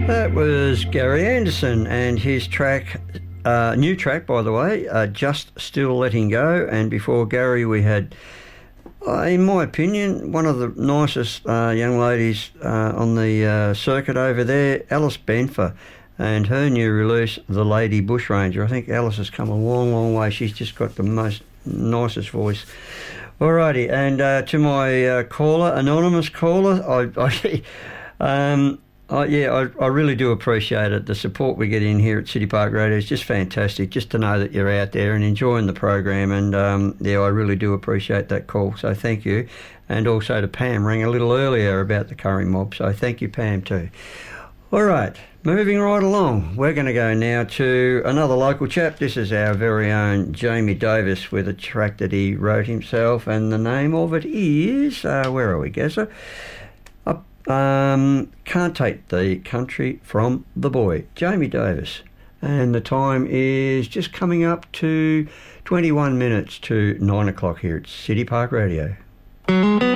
That was Gary Anderson and his track, new track by the way, Just Still Letting Go. And before Gary we had, in my opinion, one of the nicest young ladies on the circuit over there, Alice Benfer, and her new release, The Lady Bushranger. I think Alice has come a long, long way. She's just got the most nicest voice. Alrighty, and to my caller, anonymous caller, I really do appreciate it. The support we get in here at City Park Radio is just fantastic, just to know that you're out there and enjoying the program. And, I really do appreciate that call, so thank you. And also to Pam, rang a little earlier about the curry mob, so thank you, Pam, too. All right, moving right along. We're going to go now to another local chap. This is our very own Jamie Davis with a track that he wrote himself, and the name of it is, where are we, Gazza? Can't Take the Country from the Boy, Jamie Davis. And the time is just coming up to 21 minutes to 9 o'clock here at City Park Radio.